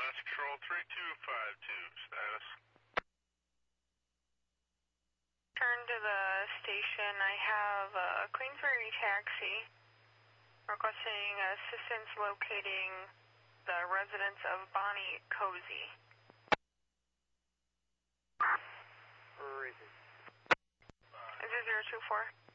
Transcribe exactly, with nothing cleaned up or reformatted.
Last Control three two five two, status. Turn to the station. I have a Queensbury taxi requesting assistance locating the residence of Bonnie Cozy. Where is it? Is it zero two four?